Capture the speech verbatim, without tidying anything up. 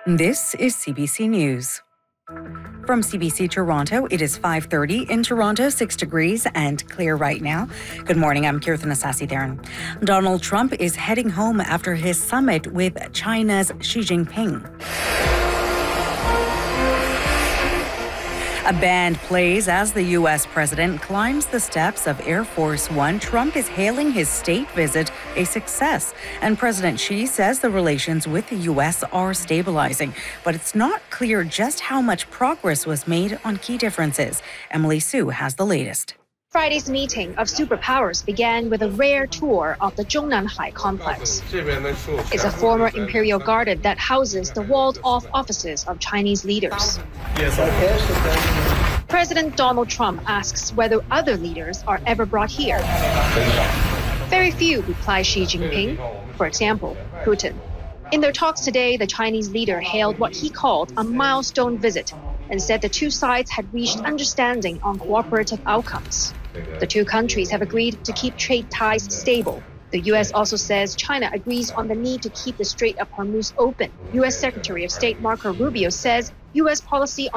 This is C B C News. From C B C Toronto, it is five thirty in Toronto, six degrees and clear right now. Good morning, I'm Kirtan Asasi-Theron. Donald Trump is heading home after his summit with China's Xi Jinping. A band plays as the U S president climbs the steps of Air Force One. Trump is hailing his state visit a success, and President Xi says the relations with the U S are stabilizing. But it's not clear just how much progress was made on key differences. Emily Sue has the latest. Friday's meeting of superpowers began with a rare tour of the Zhongnanhai complex. It's a former imperial garden that houses the walled-off offices of Chinese leaders. President Donald Trump asks whether other leaders are ever brought here. Very few, replies Xi Jinping. For example, Putin. In their talks today, the Chinese leader hailed what he called a milestone visit and said the two sides had reached understanding on cooperative outcomes. The two countries have agreed to keep trade ties stable. The U S also says China agrees on the need to keep the Strait of Hormuz open. U S Secretary of State Marco Rubio says U S policy on